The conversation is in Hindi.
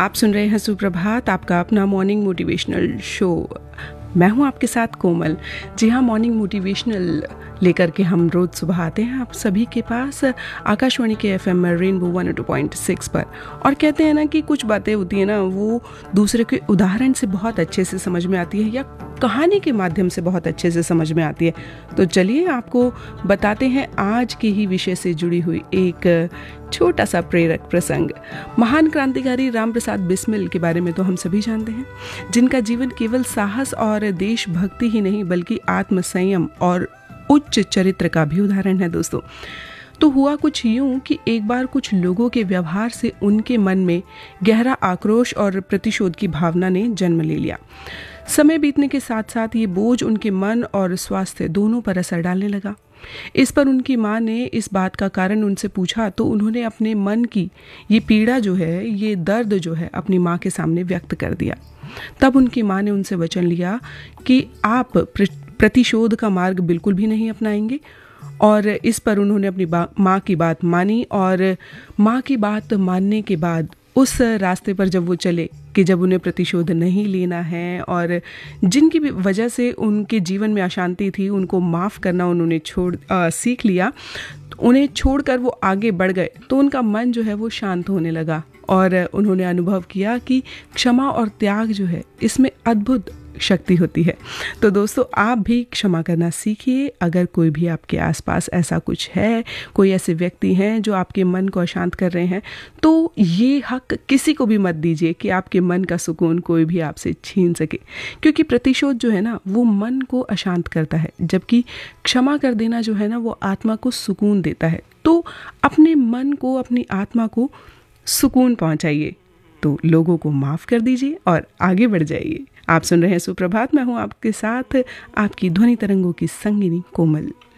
आप सुन रहे हैं सुप्रभात, आपका अपना मॉर्निंग मोटिवेशनल शो। मैं हूं आपके साथ कोमल। जी हाँ, मॉर्निंग मोटिवेशनल लेकर के हम रोज़ सुबह आते हैं आप सभी के पास आकाशवाणी के FM रेनबो 102.6 पर। और कहते हैं ना कि कुछ बातें होती हैं ना, वो दूसरे के उदाहरण से बहुत अच्छे से समझ में आती है या कहानी के माध्यम से बहुत अच्छे से समझ में आती है। तो चलिए आपको बताते हैं आज के ही विषय से जुड़ी हुई एक छोटा सा प्रेरक प्रसंग। महान क्रांतिकारी राम प्रसाद बिस्मिल के बारे में तो हम सभी जानते हैं, जिनका जीवन केवल साहस और देशभक्ति ही नहीं बल्कि आत्मसंयम और उच्च चरित्र का भी उदाहरण है दोस्तों। तो हुआ कुछ यूं कि एक बार कुछ लोगों के व्यवहार से उनके मन में गहरा आक्रोश और प्रतिशोध की भावना ने जन्म ले लिया। समय बीतने के साथ साथ ये बोझ उनके मन और स्वास्थ्य दोनों पर असर डालने लगा। इस पर उनकी माँ ने इस बात का कारण उनसे पूछा तो उन्होंने अपने मन की ये पीड़ा जो है, ये दर्द जो है, अपनी माँ के सामने व्यक्त कर दिया। तब उनकी माँ ने उनसे वचन लिया कि आप प्रतिशोध का मार्ग बिल्कुल भी नहीं अपनाएंगे। और इस पर उन्होंने अपनी माँ की बात मानी और माँ की बात मानने के बाद उस रास्ते पर जब वो चले कि जब उन्हें प्रतिशोध नहीं लेना है और जिनकी भी वजह से उनके जीवन में अशांति थी उनको माफ़ करना उन्होंने सीख लिया, तो उन्हें छोड़कर वो आगे बढ़ गए तो उनका मन जो है वो शांत होने लगा और उन्होंने अनुभव किया कि क्षमा और त्याग जो है इसमें अद्भुत शक्ति होती है। तो दोस्तों, आप भी क्षमा करना सीखिए। अगर कोई भी आपके आसपास ऐसा कुछ है, कोई ऐसे व्यक्ति हैं जो आपके मन को अशांत कर रहे हैं, तो ये हक किसी को भी मत दीजिए कि आपके मन का सुकून कोई भी आपसे छीन सके, क्योंकि प्रतिशोध जो है ना वो मन को अशांत करता है, जबकि क्षमा कर देना जो है ना वो आत्मा को सुकून देता है। तो अपने मन को, अपनी आत्मा को सुकून पहुंचाइए। तो लोगों को माफ़ कर दीजिए और आगे बढ़ जाइए। आप सुन रहे हैं सुप्रभात, मैं हूं आपके साथ आपकी ध्वनि तरंगों की संगिनी कोमल।